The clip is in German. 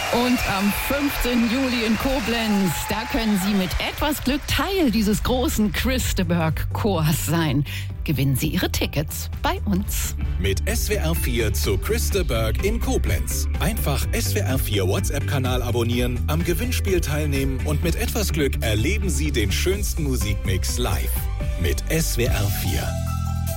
Und am 15. Juli in Koblenz, da können Sie mit etwas Glück Teil dieses großen Christeberg-Chors sein. Gewinnen Sie Ihre Tickets bei uns. Mit SWR 4 zu Christeberg in Koblenz. Einfach SWR 4 WhatsApp-Kanal abonnieren, am Gewinnspiel teilnehmen und mit etwas Glück erleben Sie den schönsten Musikmix live. Mit SWR 4.